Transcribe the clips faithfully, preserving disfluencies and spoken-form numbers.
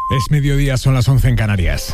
Es mediodía, son las once en Canarias.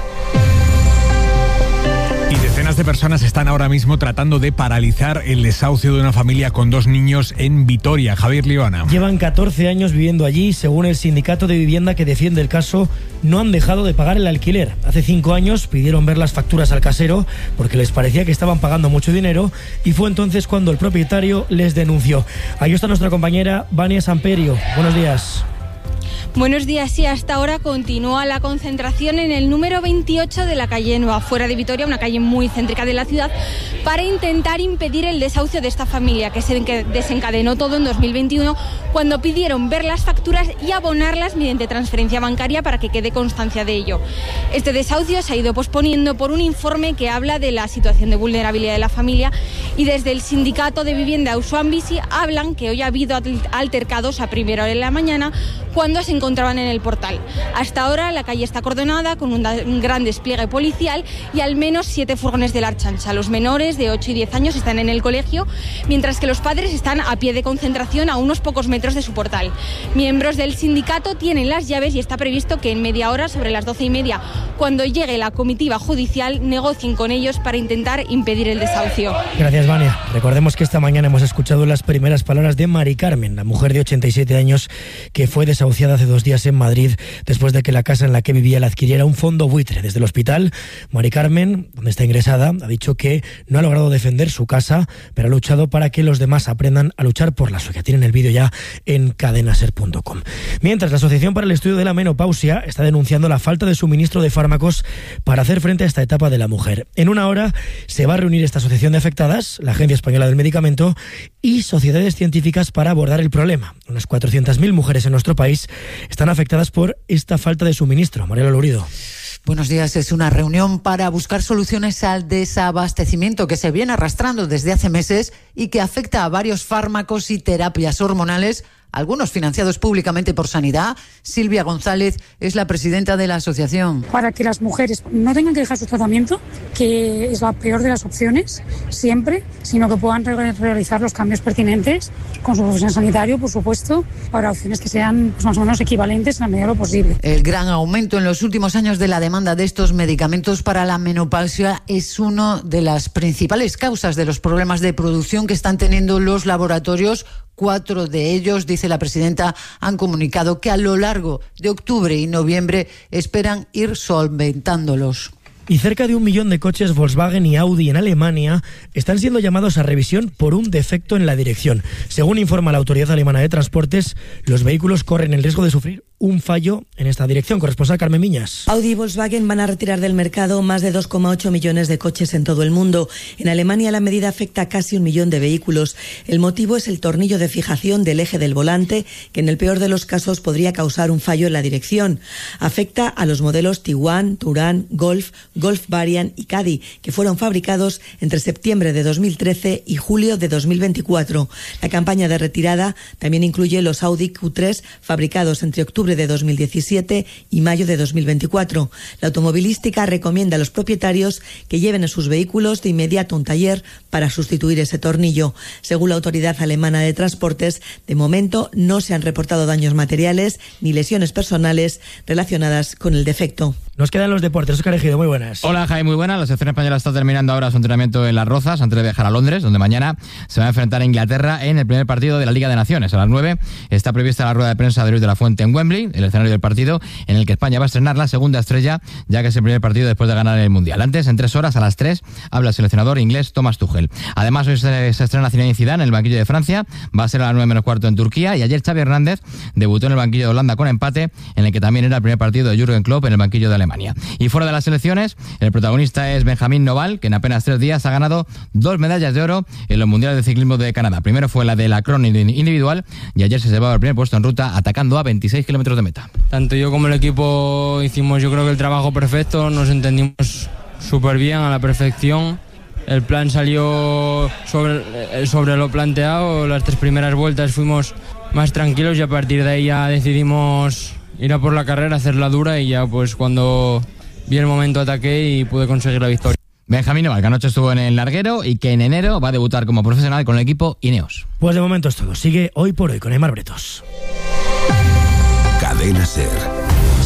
Y decenas de personas están ahora mismo tratando de paralizar el desahucio de una familia con dos niños en Vitoria. Javier Liona. Llevan catorce años viviendo allí y, según el sindicato de vivienda que defiende el caso, no han dejado de pagar el alquiler. Hace cinco años pidieron ver las facturas al casero porque les parecía que estaban pagando mucho dinero y fue entonces cuando el propietario les denunció. Ahí está nuestra compañera Vania Samperio. Buenos días. Buenos días, sí, hasta ahora continúa la concentración en el número veintiocho de la calle Nueva, fuera de Vitoria, una calle muy céntrica de la ciudad, para intentar impedir el desahucio de esta familia, que se desencadenó todo en dos mil veintiuno, cuando pidieron ver las facturas y abonarlas mediante transferencia bancaria para que quede constancia de ello. Este desahucio se ha ido posponiendo por un informe que habla de la situación de vulnerabilidad de la familia, y desde el sindicato de vivienda Auzoan Bizi hablan que hoy ha habido altercados a primera hora de la mañana cuando se encontraban en el portal. Hasta ahora la calle está acordonada con un, un gran despliegue policial y al menos siete furgones de la Ertzaintza. Los menores de ocho y diez años están en el colegio, mientras que los padres están a pie de concentración a unos pocos metros de su portal. Miembros del sindicato tienen las llaves y está previsto que en media hora, sobre las doce y media, cuando llegue la comitiva judicial, negocien con ellos para intentar impedir el desahucio. Gracias, Vania. Recordemos que esta mañana hemos escuchado las primeras palabras de Mari Carmen, la mujer de ochenta y siete años que fue desahuciada hace dos días en Madrid después de que la casa en la que vivía la adquiriera un fondo buitre. Desde el hospital, Mari Carmen, donde está ingresada, ha dicho que no ha logrado defender su casa, pero ha luchado para que los demás aprendan a luchar por la suya. Tienen el vídeo ya en cadena ser punto com. Mientras, la Asociación para el Estudio de la Menopausia está denunciando la falta de suministro de fármacos para hacer frente a esta etapa de la mujer. En una hora se va a reunir esta asociación de afectadas, la Agencia Española del Medicamento y sociedades científicas para abordar el problema. Unas cuatrocientas mil mujeres en nuestro país están afectadas por esta falta de suministro. Mariela Lurido. Buenos días. Es una reunión para buscar soluciones al desabastecimiento que se viene arrastrando desde hace meses y que afecta a varios fármacos y terapias hormonales, algunos financiados públicamente por Sanidad. Silvia González es la presidenta de la asociación. Para que las mujeres no tengan que dejar su tratamiento, que es la peor de las opciones, siempre, sino que puedan re- realizar los cambios pertinentes con su profesional sanitario, por supuesto, para opciones que sean pues, más o menos equivalentes en la medida de lo posible. El gran aumento en los últimos años de la demanda de estos medicamentos para la menopausia es una de las principales causas de los problemas de producción que están teniendo los laboratorios. Cuatro de ellos, dice la presidenta, han comunicado que a lo largo de octubre y noviembre esperan ir solventándolos. Y cerca de un millón de coches Volkswagen y Audi en Alemania están siendo llamados a revisión por un defecto en la dirección. Según informa la Autoridad Alemana de Transportes, los vehículos corren el riesgo de sufrir un fallo en esta dirección. Corresponsal Carmen Miñas. Audi y Volkswagen van a retirar del mercado más de dos coma ocho millones de coches en todo el mundo. En Alemania la medida afecta a casi un millón de vehículos. El motivo es el tornillo de fijación del eje del volante, que en el peor de los casos podría causar un fallo en la dirección. Afecta a los modelos Tiguan, Touran, Golf, Golf Variant y Caddy, que fueron fabricados entre septiembre de dos mil trece y julio de dos mil veinticuatro. La campaña de retirada también incluye los Audi Q tres fabricados entre octubre de dos mil diecisiete y mayo de dos mil veinticuatro. La automovilística recomienda a los propietarios que lleven a sus vehículos de inmediato a un taller para sustituir ese tornillo. Según la Autoridad Alemana de Transportes, de momento no se han reportado daños materiales ni lesiones personales relacionadas con el defecto. Nos quedan los deportes. Óscar Ejido, muy buenas. Hola, Jaime, muy buenas. La selección española está terminando ahora su entrenamiento en Las Rozas antes de viajar a Londres, donde mañana se va a enfrentar a Inglaterra en el primer partido de la Liga de Naciones. A las nueve está prevista la rueda de prensa de Luis de la Fuente en Wembley, el escenario del partido en el que España va a estrenar la segunda estrella, ya que es el primer partido después de ganar el Mundial. Antes, en tres horas, a las tres, habla el seleccionador inglés Thomas Tuchel. Además, hoy se, se estrena Zinedine Zidane en el banquillo de Francia, va a ser a las nueve menos cuarto en Turquía, y ayer Xavi Hernández debutó en el banquillo de Holanda con empate, en el que también era el primer partido de Jürgen Klopp en el banquillo de Alemania. Y fuera de las selecciones, el protagonista es Benjamín Noval, que en apenas tres días ha ganado dos medallas de oro en los mundiales de ciclismo de Canadá. Primero fue la de la crono individual y ayer se llevaba el primer puesto en ruta atacando a veintiséis kilómetros de meta. Tanto yo como el equipo hicimos, yo creo que el trabajo perfecto, nos entendimos súper bien, a la perfección. El plan salió sobre, sobre lo planteado, las tres primeras vueltas fuimos más tranquilos y a partir de ahí ya decidimos ir a por la carrera, hacerla dura, y ya pues cuando vi el momento ataqué y pude conseguir la victoria. Benjamín Noval, que anoche estuvo en el larguero y que en enero va a debutar como profesional con el equipo Ineos. Pues de momento es todo. Sigue Hoy por Hoy con Aimar Bretos. Cadena Ser.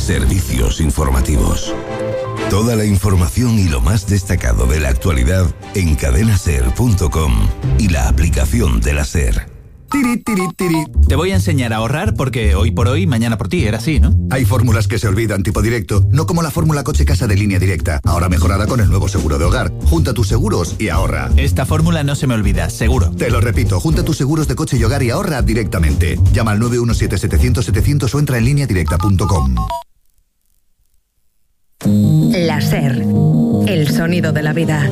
Servicios informativos. Toda la información y lo más destacado de la actualidad en cadena ser punto com y la aplicación de la SER. Tiri, tiri, tiri. Te voy a enseñar a ahorrar porque hoy por hoy, mañana por ti, era así, ¿no? Hay fórmulas que se olvidan, tipo directo, no como la fórmula coche-casa de Línea Directa, ahora mejorada con el nuevo seguro de hogar. Junta tus seguros y ahorra. Esta fórmula no se me olvida, seguro. Te lo repito, junta tus seguros de coche y hogar y ahorra directamente. Llama al nueve uno siete, setecientos, setecientos o entra en línea directa punto com. La SER, el sonido de la vida.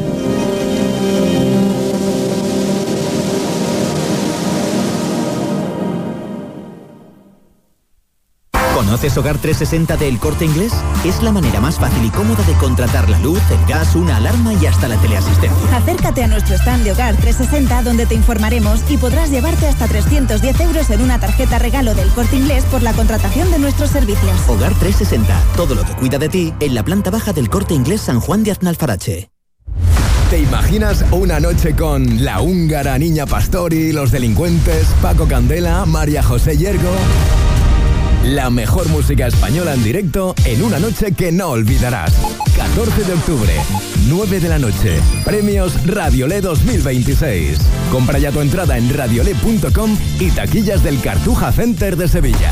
¿Conoces Hogar trescientos sesenta de El Corte Inglés? Es la manera más fácil y cómoda de contratar la luz, el gas, una alarma y hasta la teleasistencia. Acércate a nuestro stand de Hogar trescientos sesenta donde te informaremos y podrás llevarte hasta trescientos diez euros en una tarjeta regalo del Corte Inglés por la contratación de nuestros servicios. Hogar trescientos sesenta, todo lo que cuida de ti en la planta baja del Corte Inglés San Juan de Aznalfarache. ¿Te imaginas una noche con la húngara Niña Pastori, Los Delincuentes, Paco Candela, María José Yergo? La mejor música española en directo en una noche que no olvidarás. catorce de octubre, nueve de la noche. Premios Radiolé dos mil veintiséis. Compra ya tu entrada en radiolé punto com y taquillas del Cartuja Center de Sevilla.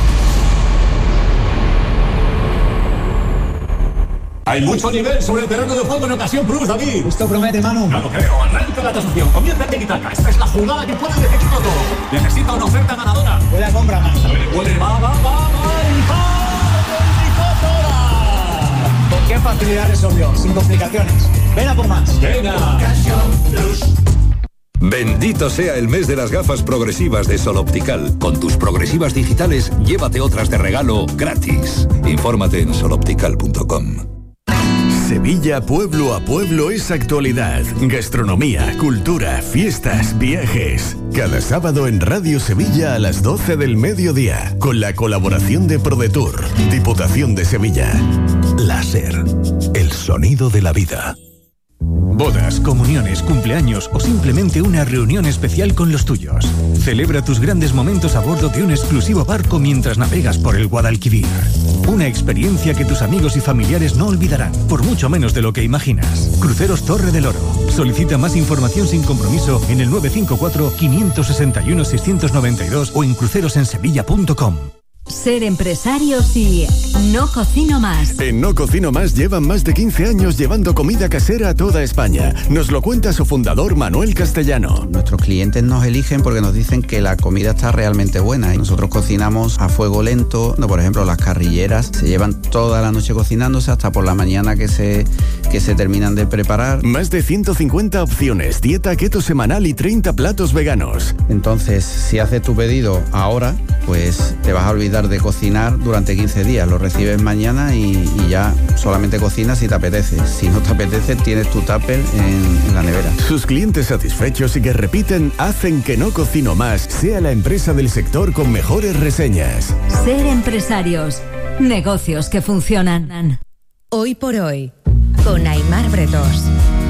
Hay mucho nivel sobre el terreno de juego en ocasión Plus, David. Esto promete, Manu. No lo creo. Arranca la tasación. Comienza el tiki-taka. Esta es la jugada que puede decidirlo todo. Necesita una oferta ganadora. Buena compra, Manu. A ver, puede. Va, va, va, va. ¡Y ¿Con qué facilidad resolvió? Sin complicaciones. Ven a por más. Venga. Bendito sea el mes de las gafas progresivas de Sol Optical. Con tus progresivas digitales, llévate otras de regalo gratis. Infórmate en sol optical punto com. Sevilla pueblo a pueblo es actualidad, gastronomía, cultura, fiestas, viajes. Cada sábado en Radio Sevilla a las doce del mediodía, con la colaboración de ProDetour, Diputación de Sevilla. La SER, el sonido de la vida. Bodas, comuniones, cumpleaños o simplemente una reunión especial con los tuyos. Celebra tus grandes momentos a bordo de un exclusivo barco mientras navegas por el Guadalquivir. Una experiencia que tus amigos y familiares no olvidarán, por mucho menos de lo que imaginas. Cruceros Torre del Oro. Solicita más información sin compromiso en el nueve cinco cuatro, cinco seis uno, seis nueve dos o en crucerosensevilla punto com. Ser empresarios y No Cocino Más. En No Cocino Más llevan más de quince años llevando comida casera a toda España. Nos lo cuenta su fundador, Manuel Castellano. Nuestros clientes nos eligen porque nos dicen que la comida está realmente buena y nosotros cocinamos a fuego lento. Por ejemplo, las carrilleras se llevan toda la noche cocinándose hasta por la mañana que se, que se terminan de preparar. Más de ciento cincuenta opciones, dieta keto semanal y treinta platos veganos. Entonces, si haces tu pedido ahora, pues te vas a olvidar de cocinar durante quince días. Lo recibes mañana y, y ya solamente cocinas si te apetece. Si no te apetece, tienes tu tupper en, en la nevera. Sus clientes satisfechos y que repiten hacen que No Cocino Más sea la empresa del sector con mejores reseñas. Ser empresarios. Negocios que funcionan. Hoy por hoy, con Aimar Bretos.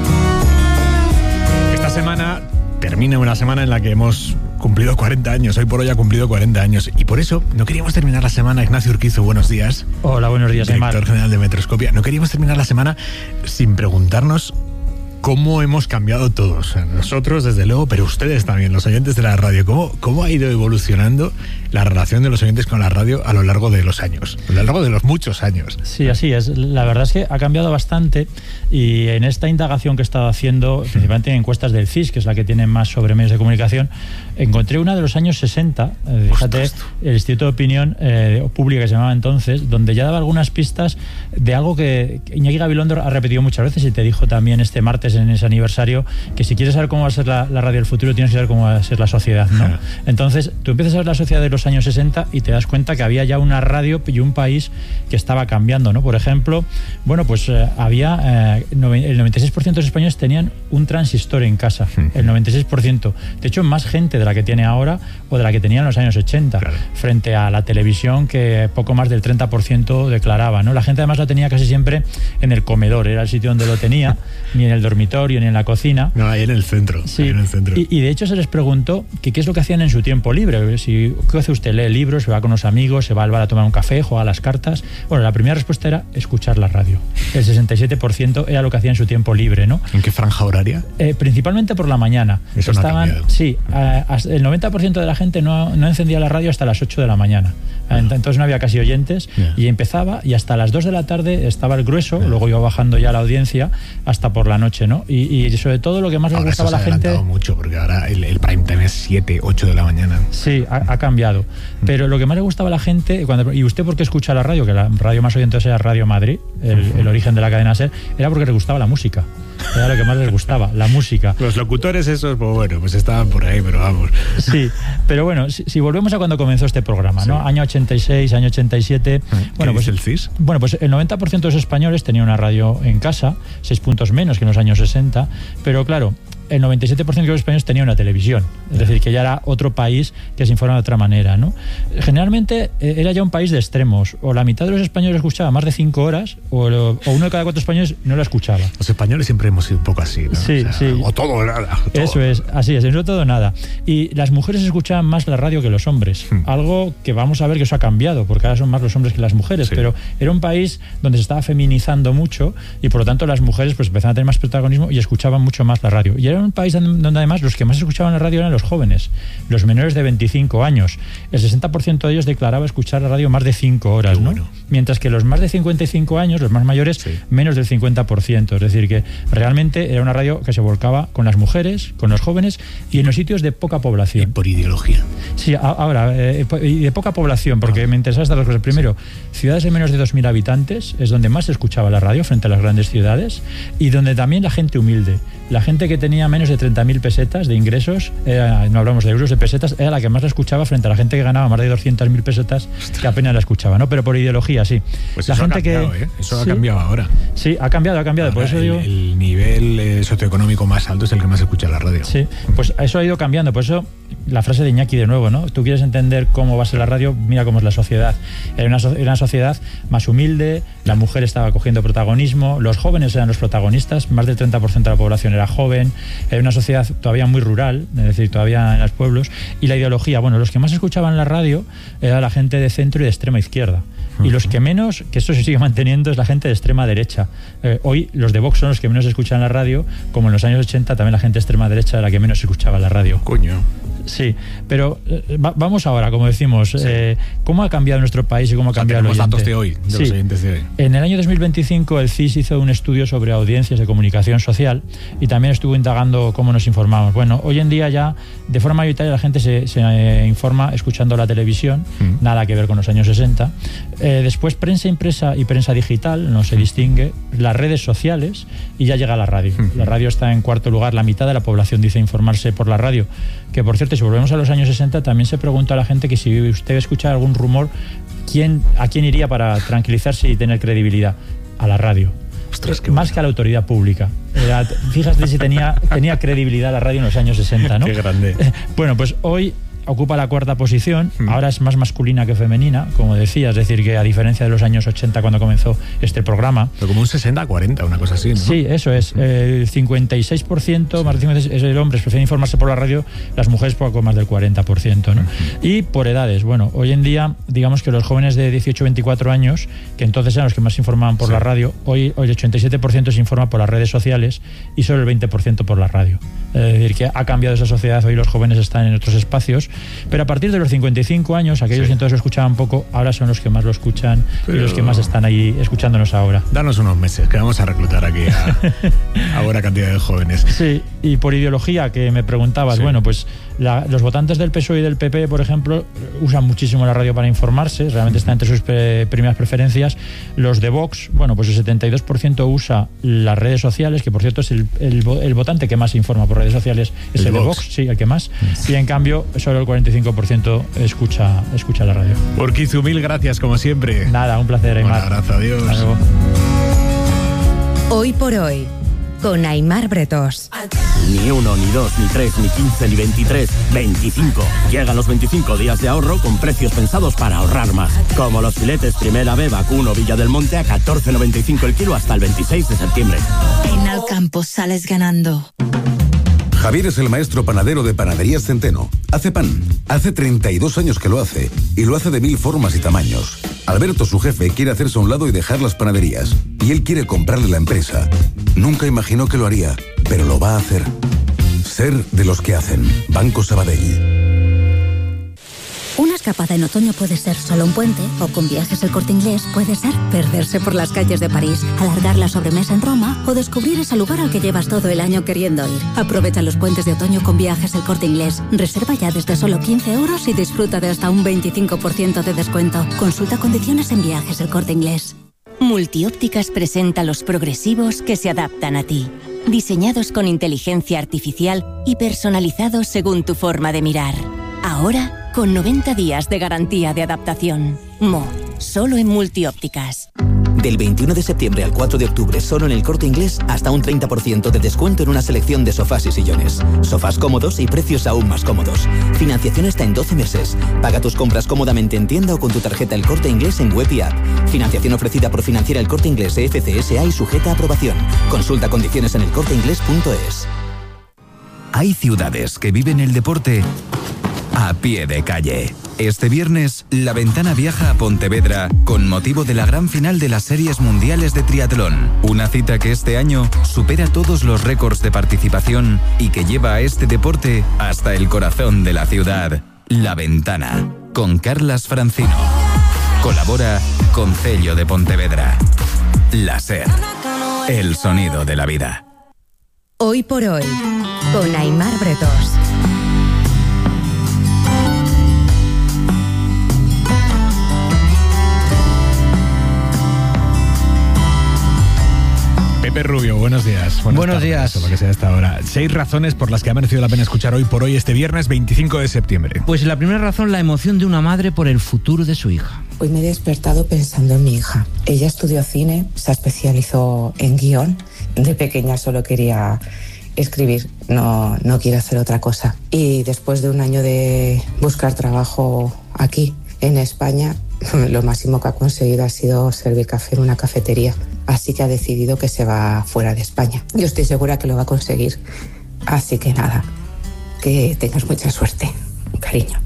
Esta semana termina una semana en la que hemos cumplido cuarenta años. Hoy por hoy ha cumplido cuarenta años. Y por eso no queríamos terminar la semana. Ignacio Urquizo, buenos días. Hola, buenos días, Director Aimar. general de Metroscopia. No queríamos terminar la semana sin preguntarnos cómo hemos cambiado todos. Nosotros, desde luego, pero ustedes también, los oyentes de la radio. ¿Cómo, cómo ha ido evolucionando la relación de los oyentes con la radio a lo largo de los años? A lo largo de los muchos años. Sí, así es. La verdad es que ha cambiado bastante y en esta indagación que he estado haciendo, principalmente en encuestas del C I S, que es la que tiene más sobre medios de comunicación, encontré una de los años sesenta, eh, fíjate, el Instituto de Opinión eh, Pública que se llamaba entonces, donde ya daba algunas pistas de algo que Iñaki Gabilondo ha repetido muchas veces y te dijo también este martes en ese aniversario, que si quieres saber cómo va a ser la, la radio del futuro, tienes que saber cómo va a ser la sociedad, ¿no? Entonces, tú empiezas a ver la sociedad de los años sesenta y te das cuenta que había ya una radio y un país que estaba cambiando, ¿no? Por ejemplo, bueno, pues eh, había eh, el noventa y seis por ciento de los españoles tenían un transistor en casa, el noventa y seis por ciento. De hecho, más gente de la que tiene ahora o de la que tenía en los años ochenta, claro, frente a la televisión que poco más del treinta por ciento declaraba, ¿no? La gente además la tenía casi siempre en el comedor, era el sitio donde lo tenía, ni en el dormitorio, ni en la cocina. No, ahí en el centro. Sí. En el centro. Y, y de hecho se les preguntó que qué es lo que hacían en su tiempo libre, si, qué hace usted lee libros, se va con los amigos, se va al bar a tomar un café, juega a las cartas. Bueno, la primera respuesta era escuchar la radio. El sesenta y siete por ciento era lo que hacía en su tiempo libre, ¿no? ¿En qué franja horaria? Eh, principalmente por la mañana. Eso no Estaban, ha cambiado. sí, a, a, el noventa por ciento de la gente no, no encendía la radio hasta las ocho de la mañana. Uh-huh. Entonces no había casi oyentes, yeah. y empezaba y hasta las dos de la tarde estaba el grueso, yeah. luego iba bajando ya la audiencia hasta por la noche, ¿no? Y, y sobre todo lo que más ahora le gustaba a la se ha gente... mucho, porque ahora el, el prime time es siete, ocho de la mañana. Sí, ha, ha cambiado. Pero lo que más le gustaba a la gente, cuando, ¿y usted por qué escucha la radio? Que la radio más oyente era Radio Madrid, el, uh-huh. el origen de la cadena SER, era porque le gustaba la música. Era lo que más les gustaba, la música. Los locutores esos, pues bueno, pues estaban por ahí, pero vamos. Sí, pero bueno, si, si volvemos a cuando comenzó este programa, sí. ¿no? Año ochenta y seis, año ochenta y siete. Bueno, ¿Qué pues dice el C I S? Bueno, pues el noventa por ciento de los españoles tenían una radio en casa, seis puntos menos que en los años sesenta, pero claro, el noventa y siete por ciento de los españoles tenía una televisión, es decir, que ya era otro país que se informa de otra manera, ¿no? Generalmente eh, era ya un país de extremos, o la mitad de los españoles escuchaba más de cinco horas, o, lo, o uno de cada cuatro españoles no la escuchaba. Los españoles siempre hemos sido un poco así, ¿no? Sí, o sea, sí. O todo o nada. Todo. Eso es, así es, no todo o nada. Y las mujeres escuchaban más la radio que los hombres, hmm. algo que vamos a ver que eso ha cambiado, porque ahora son más los hombres que las mujeres, sí. pero era un país donde se estaba feminizando mucho y por lo tanto las mujeres pues empezaban a tener más protagonismo y escuchaban mucho más la radio. Y era un país donde además los que más escuchaban la radio eran los jóvenes, los menores de veinticinco años. El sesenta por ciento de ellos declaraba escuchar la radio más de cinco horas, ¿no? Bueno. Mientras que los más de cincuenta y cinco años, los más mayores, sí. menos del cincuenta por ciento. Es decir, que realmente era una radio que se volcaba con las mujeres, con los jóvenes y en los sitios de poca población. Y por ideología. Sí, ahora, eh, y de poca población, porque no. me interesan estas dos cosas. Primero, sí. ciudades de menos de dos mil habitantes es donde más se escuchaba la radio frente a las grandes ciudades y donde también la gente humilde, la gente que tenía menos de treinta mil pesetas de ingresos, eh, no hablamos de euros, de pesetas, era la que más la escuchaba frente a la gente que ganaba más de doscientas mil pesetas, que apenas la escuchaba, ¿no? Pero por ideología, sí. Pues la eso gente ha cambiado, que, ¿eh? Eso sí, ha cambiado ahora. Sí, ha cambiado, ha cambiado. Ahora por eso el, digo... el nivel eh, socioeconómico más alto es el que más escucha la radio. Sí, pues eso ha ido cambiando. Por eso la frase de Iñaki de nuevo, ¿no? Tú quieres entender cómo va a ser la radio, mira cómo es la sociedad. Era una, era una sociedad más humilde, la mujer estaba cogiendo protagonismo, los jóvenes eran los protagonistas, más del treinta por ciento de la población era joven, era una sociedad todavía muy rural, es decir, todavía en los pueblos, y la ideología, bueno, los que más escuchaban la radio era la gente de centro y de extrema izquierda. Y los que menos, que esto se sigue manteniendo, es la gente de extrema derecha. Eh, hoy los de Vox son los que menos escuchan la radio, como en los años ochenta también la gente de extrema derecha era la que menos escuchaba la radio. Coño. Sí, pero eh, va, vamos ahora, como decimos, sí. eh, ¿cómo ha cambiado nuestro país y cómo ha o sea, cambiado el oyente? Datos de hoy, de sí. los oyentes de hoy. En el año dos mil veinticinco el C I S hizo un estudio sobre audiencias de comunicación social y también estuvo indagando cómo nos informamos. Bueno, hoy en día ya de forma mayoritaria la gente se, se eh, informa escuchando la televisión, mm. nada que ver con los años sesenta. Eh, después prensa impresa y prensa digital, no se mm. distingue, las redes sociales y ya llega la radio. Mm. La radio está en cuarto lugar, la mitad de la población dice informarse por la radio, que por cierto, si volvemos a los años sesenta, también se pregunta a la gente que si usted escucha algún rumor, ¿quién, ¿a quién iría para tranquilizarse y tener credibilidad? A la radio. Ostras, qué más bueno. que a la autoridad pública. Era, fíjate si tenía, tenía credibilidad la radio en los años sesenta, ¿no? Qué grande. Bueno, pues hoy ocupa la cuarta posición, mm. ahora es más masculina que femenina, como decía, es decir, que a diferencia de los años ochenta cuando comenzó este programa. Pero como un sesenta a cuarenta, una cosa así, ¿no? Sí, eso es. El cincuenta y seis por ciento, sí. más del cincuenta y seis por ciento, es el hombre, prefieren informarse por la radio, las mujeres poco más del cuarenta por ciento, ¿no? Mm. Y por edades, bueno, hoy en día, digamos que los jóvenes de dieciocho a veinticuatro años, que entonces eran los que más se informaban por sí. la radio, hoy, hoy el ochenta y siete por ciento se informa por las redes sociales y solo el veinte por ciento por la radio. Es decir, que ha cambiado esa sociedad, hoy los jóvenes están en otros espacios, pero a partir de los cincuenta y cinco años, aquellos sí. que entonces lo escuchaban poco, ahora son los que más lo escuchan Pero... y los que más están ahí escuchándonos ahora. Danos unos meses, que vamos a reclutar aquí a, a buena cantidad de jóvenes. Sí, y por ideología, que me preguntabas, sí. bueno, pues la, los votantes del P S O E y del P P, por ejemplo, usan muchísimo la radio para informarse, realmente están entre sus pre, primeras preferencias. Los de Vox, bueno, pues el setenta y dos por ciento usa las redes sociales, que por cierto es el, el, el votante que más se informa por redes sociales, es el, el de Vox, Vox, sí, el que más, sí. y en cambio solo el cuarenta y cinco por ciento escucha, escucha la radio. Urquizu, mil gracias, como siempre. Nada, un placer, Aymar. Un abrazo, adiós. Hoy por hoy, con Aymar Bretos. Ni uno, ni dos, ni tres, ni quince, ni veintitrés, veinticinco. Llegan los veinticinco días de ahorro con precios pensados para ahorrar más. Como los filetes Primera B Vacuno Villa del Monte a catorce noventa y cinco el kilo hasta el veintiséis de septiembre. En Alcampo sales ganando. Javier es el maestro panadero de Panaderías Centeno. Hace pan. Hace treinta y dos años que lo hace. Y lo hace de mil formas y tamaños. Alberto, su jefe, quiere hacerse a un lado y dejar las panaderías. Y él quiere comprarle la empresa. Nunca imaginó que lo haría, pero lo va a hacer. Ser de los que hacen. Banco Sabadell. Una escapada en otoño puede ser solo un puente, o con Viajes El Corte Inglés puede ser perderse por las calles de París, alargar la sobremesa en Roma o descubrir ese lugar al que llevas todo el año queriendo ir. Aprovecha los puentes de otoño con Viajes El Corte Inglés. Reserva ya desde solo quince euros y disfruta de hasta un veinticinco por ciento de descuento. Consulta condiciones en Viajes El Corte Inglés. Multiópticas presenta los progresivos que se adaptan a ti. Diseñados con inteligencia artificial y personalizados según tu forma de mirar. Ahora, con noventa días de garantía de adaptación. Mo, solo en Multiópticas. Del veintiuno de septiembre al cuatro de octubre, solo en El Corte Inglés, hasta un treinta por ciento de descuento en una selección de sofás y sillones. Sofás cómodos y precios aún más cómodos. Financiación hasta en doce meses. Paga tus compras cómodamente en tienda o con tu tarjeta El Corte Inglés en web y app. Financiación ofrecida por Financiera El Corte Inglés E F C S A y sujeta a aprobación. Consulta condiciones en elcorteinglés punto es. Hay ciudades que viven el deporte a pie de calle. Este viernes, La Ventana viaja a Pontevedra con motivo de la gran final de las Series Mundiales de Triatlón. Una cita que este año supera todos los récords de participación y que lleva a este deporte hasta el corazón de la ciudad. La Ventana, con Carlas Francino. Colabora con Cello de Pontevedra. La SER, el sonido de la vida. Hoy por hoy, con Aimar Bretos. Pepe Rubio, buenos días. Buenas buenos tardes, días. O lo que sea hasta ahora. Seis razones por las que ha merecido la pena escuchar Hoy por Hoy este viernes veinticinco de septiembre. Pues la primera razón, la emoción de una madre por el futuro de su hija. Hoy me he despertado pensando en mi hija. Ella estudió cine, se especializó en guión. De pequeña solo quería escribir, no, no quiere hacer otra cosa. Y después de un año de buscar trabajo aquí, en España, lo máximo que ha conseguido ha sido servir café en una cafetería. Así que ha decidido que se va fuera de España. Yo estoy segura que lo va a conseguir. Así que nada, que tengas mucha suerte. Cariño.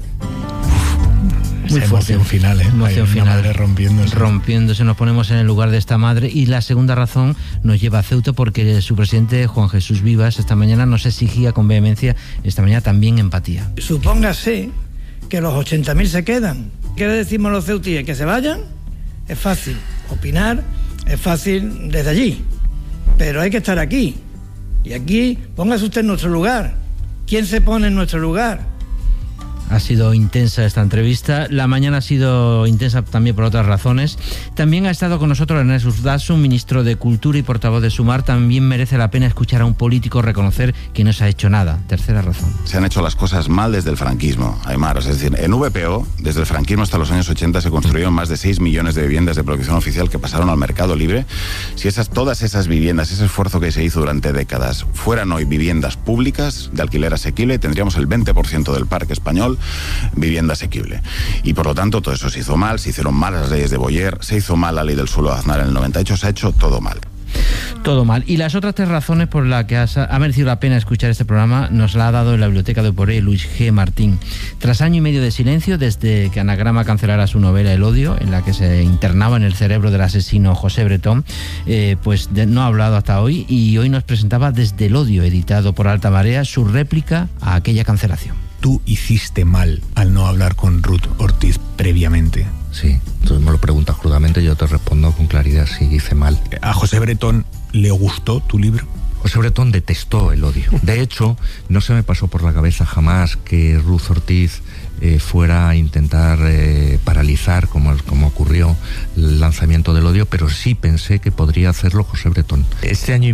Muy fuerte. Emoción final, ¿eh? Emoción Hay una final. madre rompiéndose. Rompiéndose, nos ponemos en el lugar de esta madre. Y la segunda razón nos lleva a Ceuta porque su presidente, Juan Jesús Vivas, esta mañana nos exigía con vehemencia, esta mañana también empatía. Supóngase que los ochenta mil se quedan. ¿Qué le decimos a los ceutíes? ¿Que se vayan? Es fácil opinar, es fácil desde allí, pero hay que estar aquí. Y aquí, póngase usted en nuestro lugar. ¿Quién se pone en nuestro lugar? Ha sido intensa esta entrevista. La mañana ha sido intensa también por otras razones. También ha estado con nosotros Ernesto Urtasun, ministro de Cultura y portavoz de Sumar. También merece la pena escuchar a un político reconocer que no se ha hecho nada. Tercera razón. Se han hecho las cosas mal desde el franquismo, Aymar. Es decir, en V P O, desde el franquismo hasta los años ochenta, se construyeron más de seis millones de viviendas de protección oficial que pasaron al mercado libre. Si esas, todas esas viviendas, ese esfuerzo que se hizo durante décadas, fueran hoy viviendas públicas de alquiler asequible, tendríamos el veinte por ciento del parque español vivienda asequible. Y por lo tanto todo eso se hizo mal, se hicieron mal las leyes de Boyer, se hizo mal la ley del suelo de Aznar en el noventa y ocho, se ha hecho todo mal. Todo mal. Y las otras tres razones por las que has, ha merecido la pena escuchar este programa nos la ha dado en la biblioteca de Poré Luis G. Martín. Tras año y medio de silencio, desde que Anagrama cancelara su novela El odio, en la que se internaba en el cerebro del asesino José Bretón, eh, pues de, no ha hablado hasta hoy y hoy nos presentaba Desde el odio, editado por Alta Marea, su réplica a aquella cancelación. Tú hiciste mal al no hablar con Ruth Ortiz previamente. Sí, tú me lo preguntas crudamente, yo te respondo con claridad si hice mal. ¿A José Bretón le gustó tu libro? José Bretón detestó el odio. De hecho, no se me pasó por la cabeza jamás que Ruth Ortiz eh, fuera a intentar eh, paralizar, como, como ocurrió, el lanzamiento del odio, pero sí pensé que podría hacerlo José Bretón. Este año y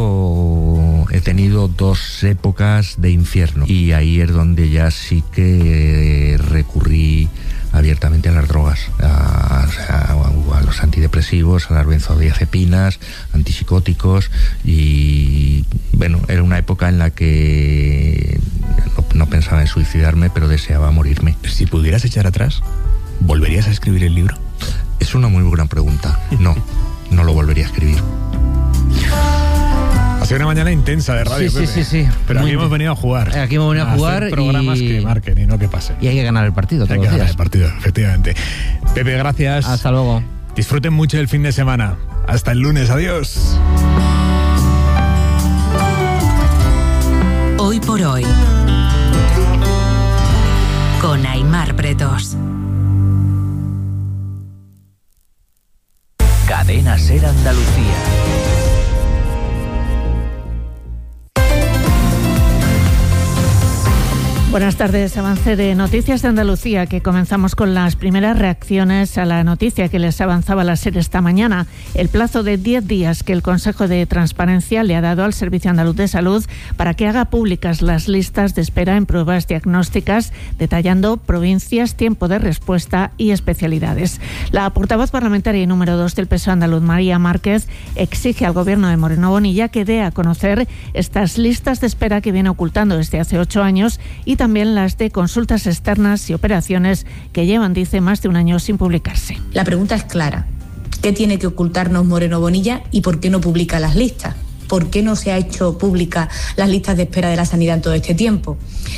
medio he tenido dos épocas de infierno y ahí es donde ya sí que eh, recurrí abiertamente a las drogas, a, a, a los antidepresivos, a las benzodiazepinas, antipsicóticos, y bueno, era una época en la que no, no pensaba en suicidarme, pero deseaba morirme. Si pudieras echar atrás, ¿volverías a escribir el libro? Es una muy buena pregunta. No, no lo volvería a escribir. sido una mañana intensa de radio, sí, Pepe. Sí, sí, sí. Pero Muy aquí hemos venido a jugar. Aquí hemos venido a, a jugar hacer programas y... que marquen y no que pasen. Y hay que ganar el partido todos Hay que los ganar días. el partido, efectivamente. Pepe, gracias. Hasta luego. Disfruten mucho el fin de semana. Hasta el lunes. Adiós. Hoy por hoy. Con Aimar Bretos. Cadena Ser Andalucía. Buenas tardes, avance de Noticias de Andalucía, que comenzamos con las primeras reacciones a la noticia que les avanzaba la SER esta mañana. El plazo de diez días que el Consejo de Transparencia le ha dado al Servicio Andaluz de Salud para que haga públicas las listas de espera en pruebas diagnósticas, detallando provincias, tiempo de respuesta y especialidades. La portavoz parlamentaria y número dos del P S O E andaluz, María Márquez, exige al Gobierno de Moreno Bonilla que dé a conocer estas listas de espera que viene ocultando desde hace ocho años y también las de consultas externas y operaciones que llevan, dice, más de un año sin publicarse. La pregunta es clara. ¿Qué tiene que ocultarnos Moreno Bonilla y por qué no publica las listas? ¿Por qué no se ha hecho pública las listas de espera de la sanidad en todo este tiempo?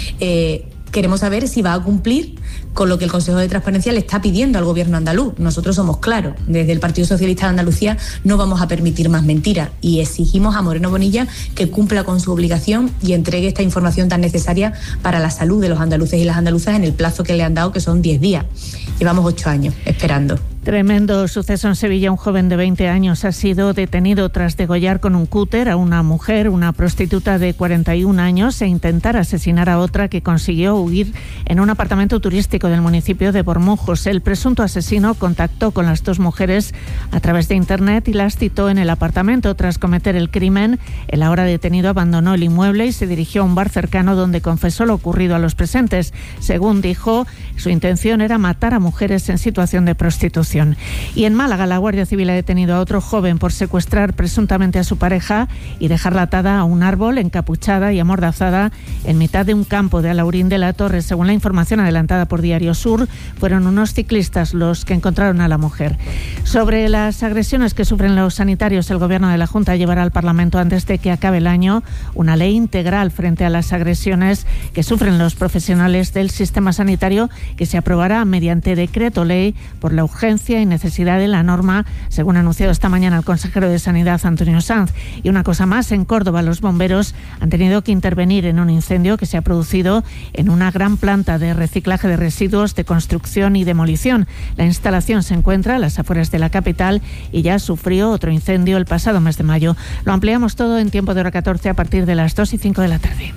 Eh, queremos saber si va a cumplir con lo que el Consejo de Transparencia le está pidiendo al Gobierno andaluz. Nosotros somos claros. Desde el Partido Socialista de Andalucía no vamos a permitir más mentiras y exigimos a Moreno Bonilla que cumpla con su obligación y entregue esta información tan necesaria para la salud de los andaluces y las andaluzas en el plazo que le han dado, que son diez días. Llevamos ocho años esperando. Tremendo suceso en Sevilla. Un joven de veinte años ha sido detenido tras degollar con un cúter a una mujer, una prostituta de cuarenta y un años, e intentar asesinar a otra que consiguió huir en un apartamento turístico del municipio de Bormujos. El presunto asesino contactó con las dos mujeres a través de internet y las citó en el apartamento. Tras cometer el crimen, el ahora detenido abandonó el inmueble y se dirigió a un bar cercano donde confesó lo ocurrido a los presentes. Según dijo, su intención era matar a mujeres en situación de prostitución. Y en Málaga, la Guardia Civil ha detenido a otro joven por secuestrar presuntamente a su pareja y dejarla atada a un árbol, encapuchada y amordazada en mitad de un campo de Alaurín de la Torre. Según la información adelantada por Diario Sur, fueron unos ciclistas los que encontraron a la mujer. Sobre las agresiones que sufren los sanitarios, el Gobierno de la Junta llevará al Parlamento, antes de que acabe el año, una ley integral frente a las agresiones que sufren los profesionales del sistema sanitario, que se aprobará mediante decreto ley por la urgencia y necesidad de la norma, según ha anunciado esta mañana el consejero de Sanidad, Antonio Sanz. Y una cosa más, en Córdoba los bomberos han tenido que intervenir en un incendio que se ha producido en una gran planta de reciclaje de residuos de construcción y demolición. La instalación se encuentra a las afueras de la capital y ya sufrió otro incendio el pasado mes de mayo. Lo ampliamos todo en Tiempo de Hora catorce a partir de las dos y cinco de la tarde.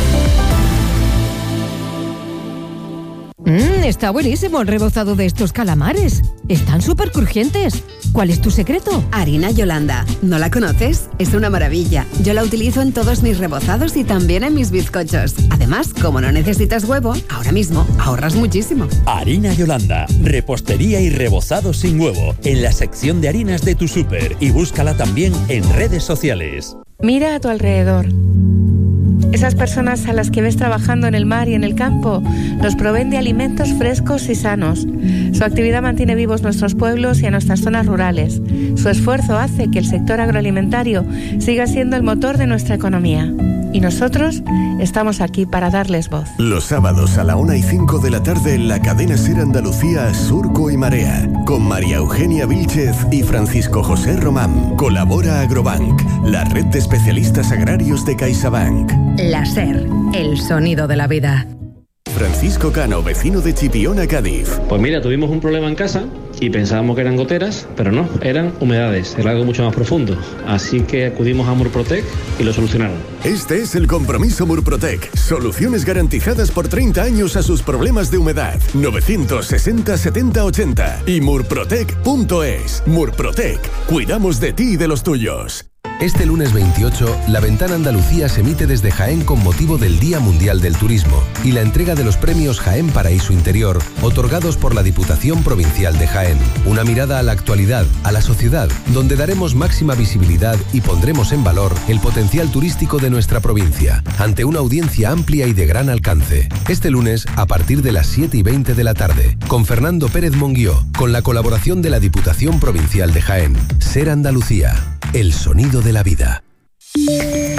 Mmm, está buenísimo el rebozado de estos calamares. Están súper crujientes. ¿Cuál es tu secreto? Harina Yolanda. ¿No la conoces? Es una maravilla. Yo la utilizo en todos mis rebozados y también en mis bizcochos. Además, como no necesitas huevo, ahora mismo ahorras muchísimo. Harina Yolanda. Repostería y rebozado sin huevo. En la sección de harinas de tu súper. Y búscala también en redes sociales. Mira a tu alrededor. Esas personas a las que ves trabajando en el mar y en el campo nos proveen de alimentos frescos y sanos. Su actividad mantiene vivos nuestros pueblos y a nuestras zonas rurales. Su esfuerzo hace que el sector agroalimentario siga siendo el motor de nuestra economía. Y nosotros estamos aquí para darles voz. Los sábados a la una y cinco de la tarde en la cadena Ser Andalucía, Surco y Marea, con María Eugenia Vílchez y Francisco José Román. Colabora Agrobank, la red de especialistas agrarios de CaixaBank. La SER, el sonido de la vida. Francisco Cano, vecino de Chipiona, Cádiz. Pues mira, tuvimos un problema en casa y pensábamos que eran goteras, pero no, eran humedades, era algo mucho más profundo. Así que acudimos a Murprotec y lo solucionaron. Este es el compromiso Murprotec. Soluciones garantizadas por treinta años a sus problemas de humedad. novecientos sesenta setenta ochenta y murprotec punto es. Murprotec, cuidamos de ti y de los tuyos. Este lunes veintiocho, La Ventana Andalucía se emite desde Jaén con motivo del Día Mundial del Turismo y la entrega de los premios Jaén Paraíso Interior, otorgados por la Diputación Provincial de Jaén. Una mirada a la actualidad, a la sociedad, donde daremos máxima visibilidad y pondremos en valor el potencial turístico de nuestra provincia, ante una audiencia amplia y de gran alcance. Este lunes, a partir de las siete y veinte de la tarde, con Fernando Pérez Monguió, con la colaboración de la Diputación Provincial de Jaén. Ser Andalucía, el sonido de la vida.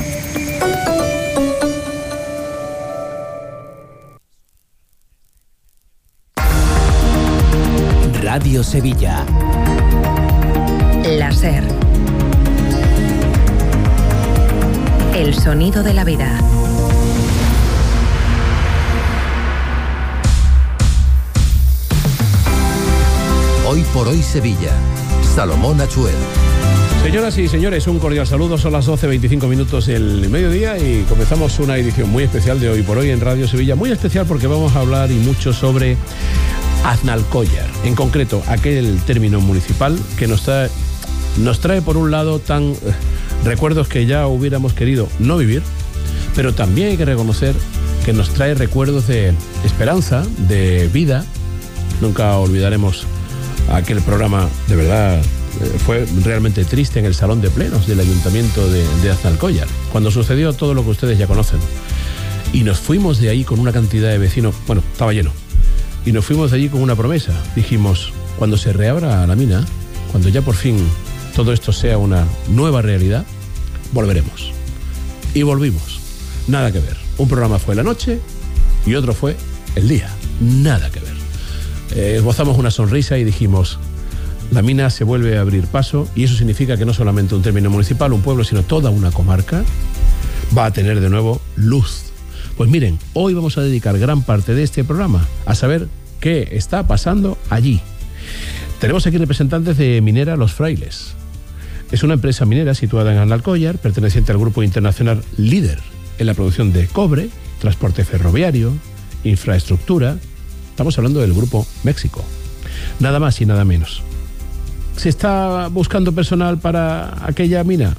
Radio Sevilla. La SER. El sonido de la vida. Hoy por hoy Sevilla. Salomón Achuel. Señoras y señores, un cordial saludo. Son las doce veinticinco minutos del mediodía y comenzamos una edición muy especial de Hoy por Hoy en Radio Sevilla. Muy especial porque vamos a hablar y mucho sobre Aznalcóllar. En concreto, aquel término municipal que nos trae, nos trae por un lado tan eh, recuerdos que ya hubiéramos querido no vivir, pero también hay que reconocer que nos trae recuerdos de esperanza, de vida. Nunca olvidaremos aquel programa, de verdad, eh, fue realmente triste en el salón de plenos del ayuntamiento de, de Aznalcóllar, cuando sucedió todo lo que ustedes ya conocen. Y nos fuimos de ahí con una cantidad de vecinos, bueno, estaba lleno, y nos fuimos de allí con una promesa. Dijimos, cuando se reabra la mina, cuando ya por fin todo esto sea una nueva realidad, volveremos. Y volvimos. Nada que ver. Un programa fue la noche y otro fue el día. Nada que ver. Eh, esbozamos una sonrisa y dijimos, la mina se vuelve a abrir paso, y eso significa que no solamente un término municipal, un pueblo, sino toda una comarca va a tener de nuevo luz. Pues miren, hoy vamos a dedicar gran parte de este programa a saber qué está pasando allí. Tenemos aquí representantes de Minera Los Frailes. Es una empresa minera situada en Aznalcóllar, perteneciente al grupo internacional líder en la producción de cobre, transporte ferroviario, infraestructura. Estamos hablando del Grupo México. Nada más y nada menos. ¿Se está buscando personal para aquella mina?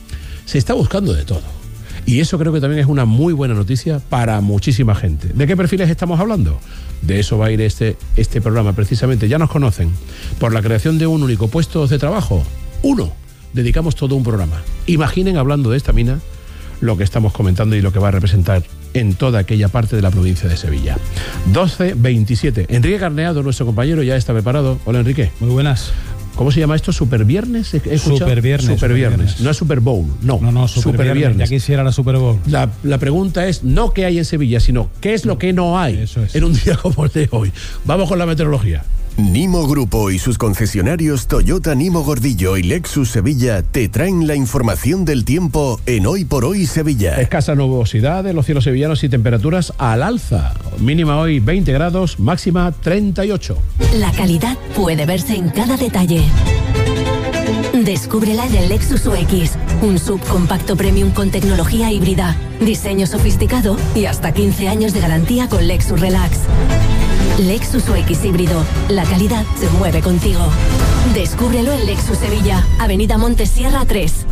Se está buscando de todo. Y eso creo que también es una muy buena noticia para muchísima gente. ¿De qué perfiles estamos hablando? De eso va a ir este, este programa precisamente. Ya nos conocen. Por la creación de un único puesto de trabajo. Uno. Dedicamos todo un programa. Imaginen, hablando de esta mina, lo que estamos comentando y lo que va a representar en toda aquella parte de la provincia de Sevilla. doce veintisiete. Enrique Carneado, nuestro compañero, ya está preparado. Hola, Enrique. Muy buenas. ¿Cómo se llama esto? ¿Superviernes? Superviernes. Superviernes. No es Super Bowl, no. No, no, Superviernes. Ya quisiera la Super Bowl. La, la pregunta es no qué hay en Sevilla, sino qué es lo que no hay. Eso es. En un día como el de hoy. Vamos con la meteorología. Nimo Grupo y sus concesionarios Toyota Nimo Gordillo y Lexus Sevilla te traen la información del tiempo en Hoy por Hoy Sevilla. Escasa nubosidad en los cielos sevillanos y temperaturas al alza. Mínima hoy veinte grados, máxima treinta y ocho. La calidad puede verse en cada detalle. Descúbrela en el Lexus U X, un subcompacto premium con tecnología híbrida, diseño sofisticado y hasta quince años de garantía con Lexus Relax. Lexus U X híbrido, la calidad se mueve contigo. Descúbrelo en Lexus Sevilla, Avenida Montesierra tres.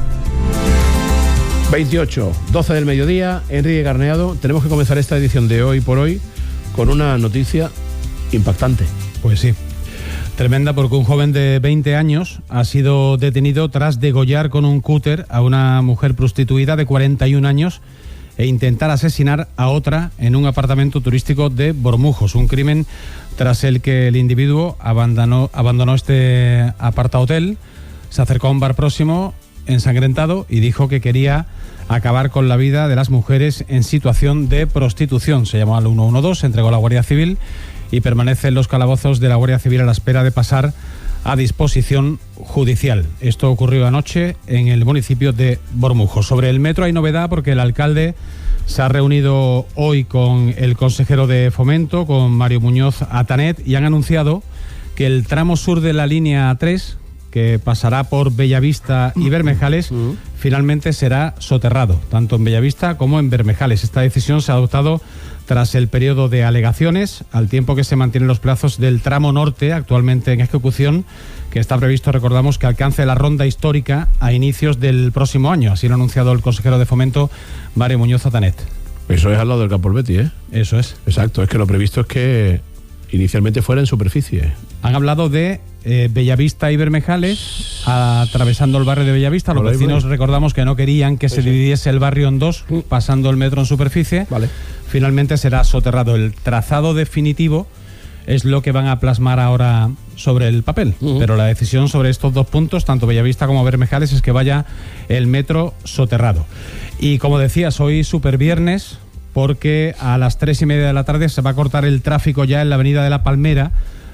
veintiocho, doce del mediodía, Enrique Carneado. Tenemos que comenzar esta edición de Hoy por Hoy con una noticia impactante. Pues sí, tremenda, porque un joven de veinte años ha sido detenido tras degollar con un cúter a una mujer prostituida de cuarenta y un años e intentar asesinar a otra en un apartamento turístico de Bormujos. Un crimen tras el que el individuo abandonó, abandonó este apartahotel, se acercó a un bar próximo ensangrentado y dijo que quería acabar con la vida de las mujeres en situación de prostitución. Se llamó al uno uno dos, se entregó a la Guardia Civil y permanece en los calabozos de la Guardia Civil a la espera de pasar a disposición judicial. Esto ocurrió anoche en el municipio de Bormujos. Sobre el metro hay novedad porque el alcalde se ha reunido hoy con el consejero de Fomento, con Mario Muñoz Atanet, y han anunciado que el tramo sur de la línea tres, que pasará por Bellavista y Bermejales, finalmente será soterrado, tanto en Bellavista como en Bermejales. Esta decisión se ha adoptado tras el periodo de alegaciones, al tiempo que se mantienen los plazos del tramo norte, actualmente en ejecución, que está previsto, recordamos, que alcance la ronda histórica a inicios del próximo año. Así lo ha anunciado el consejero de Fomento, Mario Muñoz Atanet. Eso es al lado del Campo Betty, ¿eh? Eso es. Exacto, es que lo previsto es que inicialmente fuera en superficie. Han hablado de eh, Bellavista y Bermejales, atravesando el barrio de Bellavista. Los vecinos, recordamos, que no querían que se dividiese el barrio en dos, pasando el metro en superficie. Vale. Finalmente será soterrado. El trazado definitivo es lo que van a plasmar ahora sobre el papel. Uh-huh. Pero la decisión sobre estos dos puntos, tanto Bellavista como Bermejales, es que vaya el metro soterrado. Y como decías, hoy superviernes, porque a las tres y media de la tarde se va a cortar el tráfico ya en la avenida de la Palmera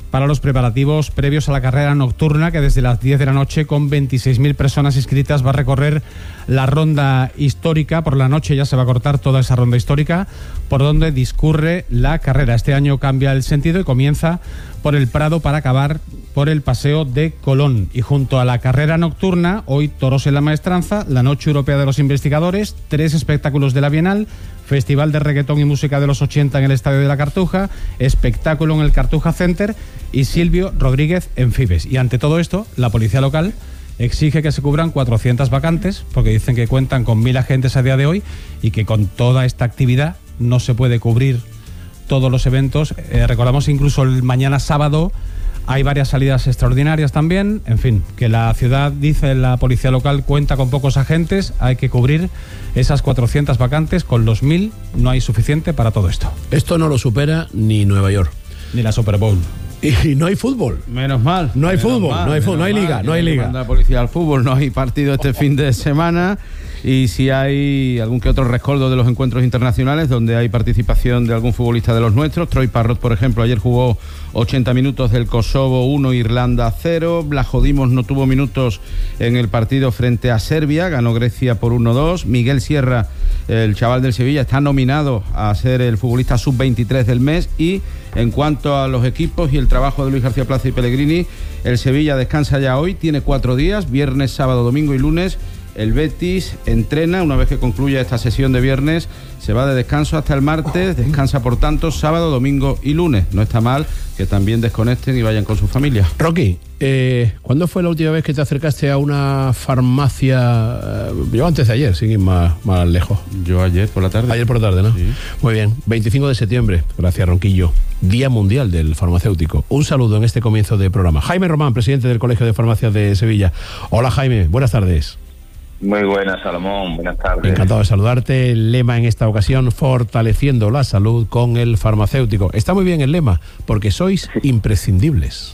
para los preparativos previos a la carrera nocturna que desde las diez de la noche, con veintiséis mil personas inscritas, va a recorrer la ronda histórica. Por la noche ya se va a cortar toda esa ronda histórica por donde discurre la carrera. Este año cambia el sentido y comienza por el Prado para acabar por el Paseo de Colón. Y junto a la carrera nocturna, hoy toros en la Maestranza, la Noche Europea de los Investigadores, tres espectáculos de la Bienal, Festival de Reggaetón y Música de los ochenta en el Estadio de la Cartuja, espectáculo en el Cartuja Center y Silvio Rodríguez en Fibes. Y ante todo esto, la policía local exige que se cubran cuatrocientas vacantes, porque dicen que cuentan con mil agentes a día de hoy y que con toda esta actividad no se puede cubrir todos los eventos. Eh, recordamos incluso el mañana sábado hay varias salidas extraordinarias también. En fin, que la ciudad, dice la policía local, cuenta con pocos agentes, hay que cubrir esas cuatrocientas vacantes, con los mil no hay suficiente para todo esto. Esto no lo supera ni Nueva York. Ni la Super Bowl. Y no hay fútbol. Menos mal. No hay menos fútbol, mal, no hay fútbol, no hay liga, mal, no hay liga. Manda la policía al fútbol, no hay partido este fin de semana. Y si hay algún que otro rescoldo de los encuentros internacionales donde hay participación de algún futbolista de los nuestros. Troy Parrott, por ejemplo, ayer jugó ochenta minutos del Kosovo uno, Irlanda cero. Blahodimos no tuvo minutos en el partido frente a Serbia, ganó Grecia por uno dos. Miguel Sierra, el chaval del Sevilla, está nominado a ser el futbolista sub veintitrés del mes. Y en cuanto a los equipos y el trabajo de Luis García Plaza y Pellegrini, el Sevilla descansa ya hoy, tiene cuatro días, viernes, sábado, domingo y lunes. El Betis entrena, una vez que concluya esta sesión de viernes, se va de descanso hasta el martes, descansa por tanto sábado, domingo y lunes. No está mal que también desconecten y vayan con su familia. Rocky, eh, ¿cuándo fue la última vez que te acercaste a una farmacia? Eh, yo antes de ayer, sin ir más, más lejos. Yo ayer por la tarde. Ayer por la tarde, ¿no? Sí. Muy bien, veinticinco de septiembre, gracias Ronquillo, Día Mundial del Farmacéutico. Un saludo en este comienzo de programa. Jaime Román, presidente del Colegio de Farmacias de Sevilla. Hola Jaime, buenas tardes. Muy buenas, Salomón, buenas tardes. Encantado de saludarte. El lema en esta ocasión, fortaleciendo la salud con el farmacéutico. Está muy bien el lema, porque sois imprescindibles.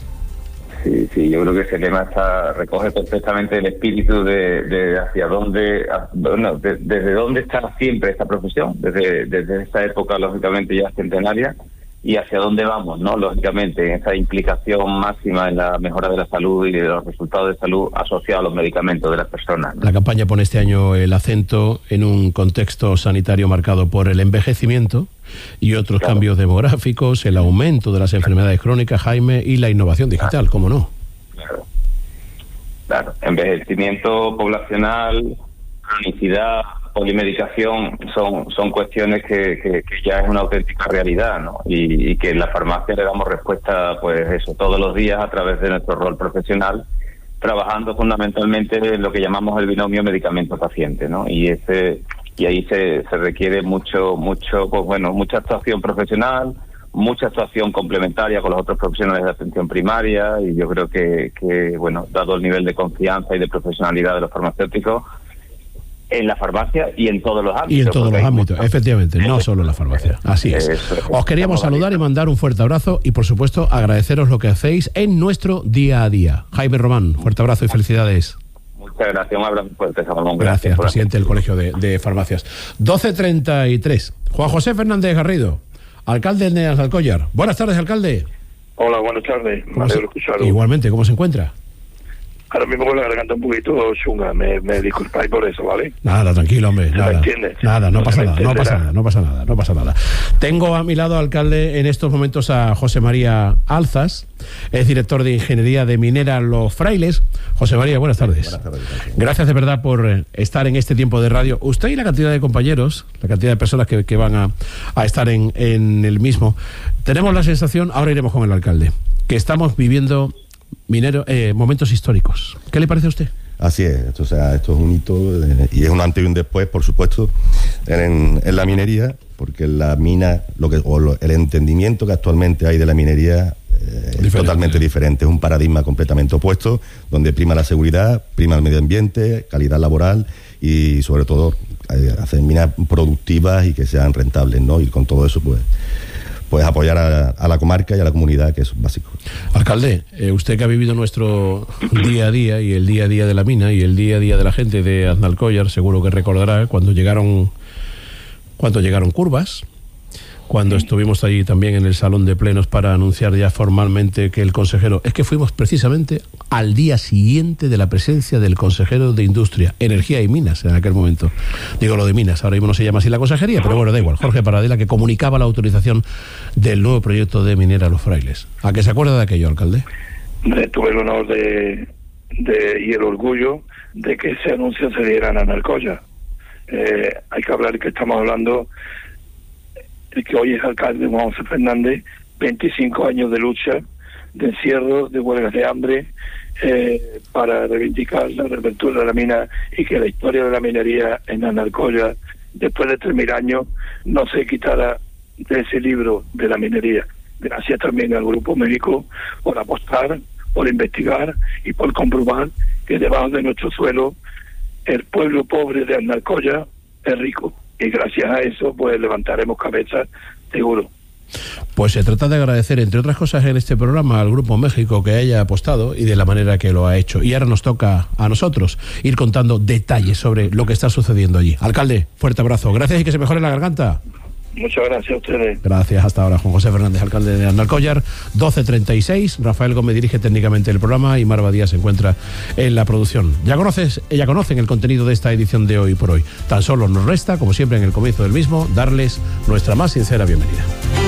Sí, sí, yo creo que ese lema está, recoge perfectamente el espíritu de, de hacia dónde, bueno, de, desde dónde está siempre esta profesión, desde, desde esta época, lógicamente, ya centenaria, y hacia dónde vamos, ¿no? Lógicamente, en esa implicación máxima en la mejora de la salud y de los resultados de salud asociados a los medicamentos de las personas, ¿no? La campaña pone este año el acento en un contexto sanitario marcado por el envejecimiento y otros claro. cambios demográficos, el aumento de las enfermedades crónicas, Jaime, y la innovación digital, ¿cómo no? Claro, claro. Envejecimiento poblacional, cronicidad, polimedicación son son cuestiones que, que, que ya es una auténtica realidad, ¿no? Y, y que en la farmacia le damos respuesta, pues eso, todos los días a través de nuestro rol profesional, trabajando fundamentalmente en lo que llamamos el binomio medicamento-paciente, ¿no? Y ese y ahí se, se requiere mucho mucho pues bueno mucha actuación profesional, mucha actuación complementaria con los otros profesionales de atención primaria, y yo creo que que bueno, dado el nivel de confianza y de profesionalidad de los farmacéuticos en la farmacia y en todos los ámbitos. Y en todos los ámbitos, efectivamente, no solo en la farmacia. Así es. Os queríamos saludar y mandar un fuerte abrazo y, por supuesto, agradeceros lo que hacéis en nuestro día a día. Jaime Román, fuerte abrazo y felicidades. Muchas gracias, un abrazo fuerte, Salomón. Gracias, presidente del Colegio de, de Farmacias. doce treinta y tres. Juan José Fernández Garrido, alcalde de Alcollar. Buenas tardes, alcalde. Hola, buenas tardes. Me alegro escucharlo. Igualmente, ¿cómo se encuentra? Ahora mismo con la garganta un poquito chunga, me, me disculpáis por eso, ¿vale? Nada, tranquilo, hombre, nada. ¿Me entiendes? Nada, no, no pasa nada, no pasa nada, no pasa nada, no pasa nada. Tengo a mi lado, alcalde, en estos momentos a José María Alzas, es director de Ingeniería de Minera Los Frailes. José María, buenas tardes. Buenas tardes. Gracias, gracias de verdad por estar en este tiempo de radio. Usted y la cantidad de compañeros, la cantidad de personas que, que van a, a estar en, en el mismo, tenemos la sensación, ahora iremos con el alcalde, que estamos viviendo minero, eh, momentos históricos. ¿Qué le parece a usted? Así es, esto, o sea, esto es un hito eh, y es un antes y un después, por supuesto, en, en la minería, porque la mina, lo que o lo, el entendimiento que actualmente hay de la minería eh, es totalmente diferente, es un paradigma completamente opuesto, donde prima la seguridad, prima el medio ambiente, calidad laboral y sobre todo eh, hacer minas productivas y que sean rentables, ¿no? Y con todo eso, pues pues apoyar a, a la comarca y a la comunidad, que es básico. Alcalde, eh, usted que ha vivido nuestro día a día y el día a día de la mina y el día a día de la gente de Aznalcóllar, seguro que recordará cuando llegaron cuando llegaron curvas, cuando estuvimos allí también en el salón de plenos para anunciar ya formalmente que el consejero, es que fuimos precisamente al día siguiente de la presencia del consejero de Industria, Energía y Minas en aquel momento. Digo lo de Minas, ahora mismo no se llama así la consejería, pero bueno, da igual. Jorge Paradela, que comunicaba la autorización del nuevo proyecto de minera Los Frailes. ¿A qué se acuerda de aquello, alcalde? Tuve el honor de, de y el orgullo de que ese anuncio se diera en Anarcoya. Eh, hay que hablar que estamos hablando el que hoy es alcalde, Juan José Fernández, veinticinco años de lucha, de encierro, de huelgas de hambre, eh, para reivindicar la reapertura de la mina y que la historia de la minería en Anarcoya, después de tres mil años, no se quitara de ese libro de la minería. Gracias también al Grupo México por apostar, por investigar y por comprobar que debajo de nuestro suelo el pueblo pobre de Anarcoya es rico. Y gracias a eso pues levantaremos cabeza, seguro. Pues se trata de agradecer, entre otras cosas, en este programa al Grupo México que haya apostado y de la manera que lo ha hecho. Y ahora nos toca a nosotros ir contando detalles sobre lo que está sucediendo allí. Alcalde, fuerte abrazo. Gracias y que se mejore la garganta. Muchas gracias a ustedes. Gracias, hasta ahora. Juan José Fernández, alcalde de Anarcollar, doce treinta y seis. Rafael Gómez dirige técnicamente el programa y Mar Badía se encuentra en la producción. Ya conoces, ya conocen el contenido de esta edición de Hoy por Hoy. Tan solo nos resta, como siempre en el comienzo del mismo, darles nuestra más sincera bienvenida.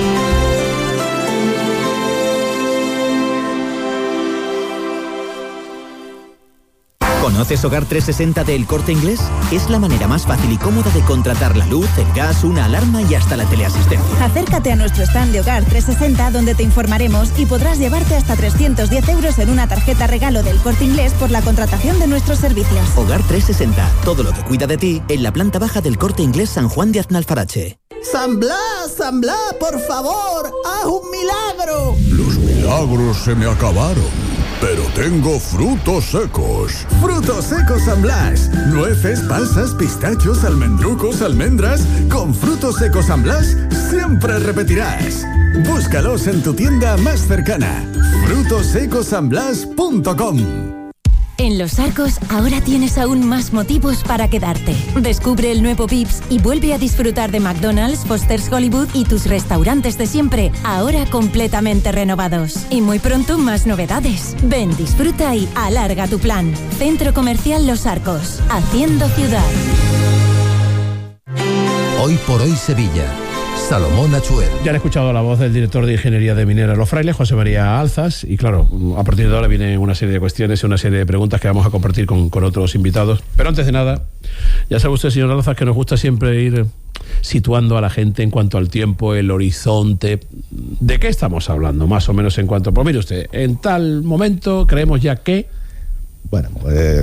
¿Conoces Hogar trescientos sesenta de El Corte Inglés? Es la manera más fácil y cómoda de contratar la luz, el gas, una alarma y hasta la teleasistencia. Acércate a nuestro stand de Hogar trescientos sesenta donde te informaremos y podrás llevarte hasta trescientos diez euros en una tarjeta regalo del Corte Inglés por la contratación de nuestros servicios. Hogar trescientos sesenta, todo lo que cuida de ti en la planta baja del Corte Inglés San Juan de Aznalfarache. San Blas, San Blas, por favor, haz un milagro. Los milagros se me acabaron. Pero tengo frutos secos. Frutos secos San Blas. Nueces, pasas, pistachos, almendrucos, almendras. Con frutos secos San Blas siempre repetirás. Búscalos en tu tienda más cercana. frutos secos san blas punto com. En Los Arcos ahora tienes aún más motivos para quedarte. Descubre el nuevo Vips y vuelve a disfrutar de McDonald's, Foster's Hollywood y tus restaurantes de siempre, ahora completamente renovados. Y muy pronto más novedades. Ven, disfruta y alarga tu plan. Centro Comercial Los Arcos, haciendo ciudad. Hoy por Hoy Sevilla. Salomón Achuel. Ya han escuchado la voz del director de Ingeniería de Minera Los Frailes, José María Alzas, y claro, a partir de ahora viene una serie de cuestiones y una serie de preguntas que vamos a compartir con, con otros invitados. Pero antes de nada, ya sabe usted, señor Alzas, que nos gusta siempre ir situando a la gente en cuanto al tiempo, el horizonte. ¿De qué estamos hablando? Más o menos en cuanto... Pues mire usted, en tal momento creemos ya que... Bueno, eh,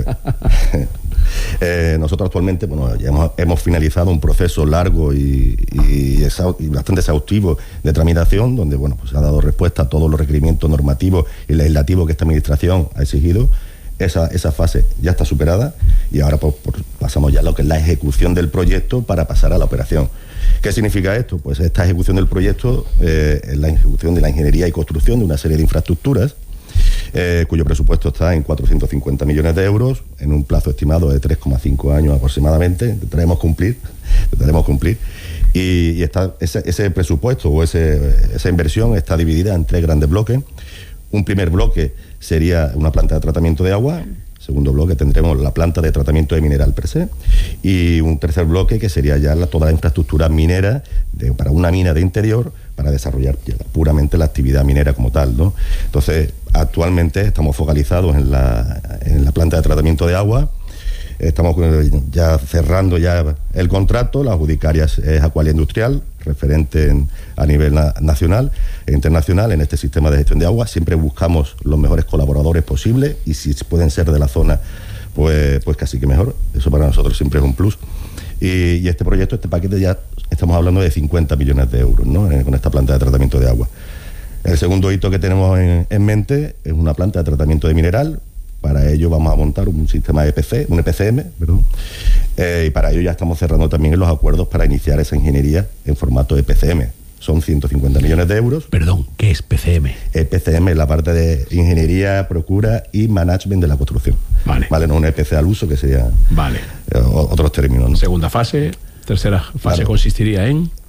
eh, nosotros actualmente bueno, ya hemos, hemos finalizado un proceso largo y, y, exhaust, y bastante exhaustivo de tramitación, donde bueno, pues se ha dado respuesta a todos los requerimientos normativos y legislativos que esta administración ha exigido. Esa, esa fase ya está superada y ahora pues, pues, pasamos ya a lo que es la ejecución del proyecto para pasar a la operación. ¿Qué significa esto? Pues esta ejecución del proyecto eh, es la ejecución de la ingeniería y construcción de una serie de infraestructuras, Eh, cuyo presupuesto está en cuatrocientos cincuenta millones de euros, en un plazo estimado de tres coma cinco años aproximadamente. Intentaremos cumplir, intentaremos cumplir. Y, y está, ese, ese presupuesto o ese, esa inversión está dividida en tres grandes bloques. Un primer bloque sería una planta de tratamiento de agua. Segundo bloque tendremos la planta de tratamiento de mineral per se. Y un tercer bloque que sería ya la, toda la infraestructura minera de, para una mina de interior, para desarrollar puramente la actividad minera como tal, ¿no? Entonces, actualmente estamos focalizados en la, en la planta de tratamiento de agua. Estamos ya cerrando ya el contrato. La adjudicaria es Aqualia Industrial, referente en, a nivel na, nacional e internacional en este sistema de gestión de agua. Siempre buscamos los mejores colaboradores posibles y si pueden ser de la zona, pues, pues casi que mejor. Eso para nosotros siempre es un plus. Y, y este proyecto, este paquete ya estamos hablando de cincuenta millones de euros, ¿no? Con esta planta de tratamiento de agua. El segundo hito que tenemos en, en mente es una planta de tratamiento de mineral. Para ello vamos a montar un sistema E P C, un E P C M, perdón. Eh, y para ello ya estamos cerrando también los acuerdos para iniciar esa ingeniería en formato E P C M. Son ciento cincuenta millones de euros. Perdón, ¿qué es P C M? E P C M es la parte de ingeniería, procura y management de la construcción. Vale. Vale, no un E P C al uso, que sería vale. eh, otros términos, ¿no? Segunda fase, tercera fase claro. Consistiría en...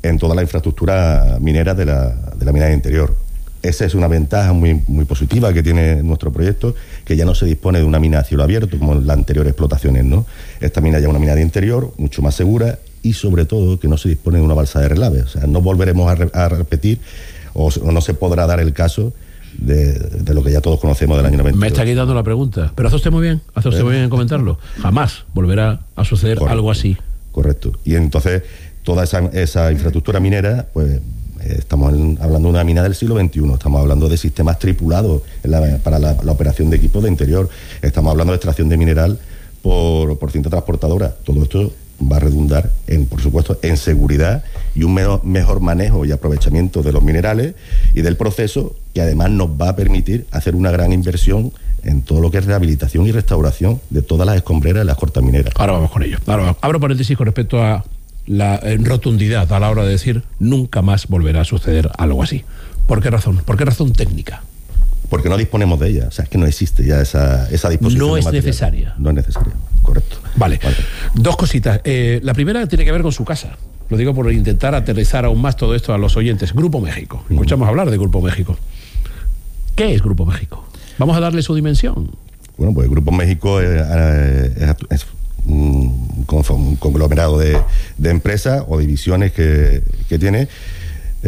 en toda la infraestructura minera de la, de la mina interior. Esa es una ventaja muy, muy positiva que tiene nuestro proyecto, que ya no se dispone de una mina a cielo abierto como en las anteriores explotaciones, ¿no? Esta mina ya es una mina de interior, mucho más segura, y sobre todo que no se dispone de una balsa de relave. O sea, no volveremos a, re, a repetir o, o no se podrá dar el caso de, de lo que ya todos conocemos del año noventa y dos. Me está quitando la pregunta, pero hace usted muy bien, hace usted muy bien en comentarlo. Jamás volverá a suceder Correcto. algo así. Correcto. Y entonces toda esa, esa infraestructura minera, pues estamos en, hablando de una mina del siglo veintiuno, estamos hablando de sistemas tripulados en la, para la, la operación de equipos de interior, estamos hablando de extracción de mineral por, por cinta transportadora. Todo esto va a redundar, en, por supuesto, en seguridad y un mejor, mejor manejo y aprovechamiento de los minerales y del proceso, que además nos va a permitir hacer una gran inversión en todo lo que es rehabilitación y restauración de todas las escombreras y las cortas mineras. Ahora vamos con ello. Ahora vamos. Abro paréntesis con respecto a la eh, rotundidad a la hora de decir nunca más volverá a suceder algo así. ¿Por qué razón? ¿Por qué razón técnica? Porque no disponemos de ella, o sea, es que no existe ya esa, esa disposición. No es material. necesaria. No es necesaria, correcto. Vale, vale. Dos cositas. Eh, la primera tiene que ver con su casa. Lo digo por intentar aterrizar aún más todo esto a los oyentes. Grupo México. Escuchamos hablar de Grupo México. ¿Qué es Grupo México? Vamos a darle su dimensión. Bueno, pues Grupo México es, es, es un, un conglomerado de, de empresas o divisiones que, que tiene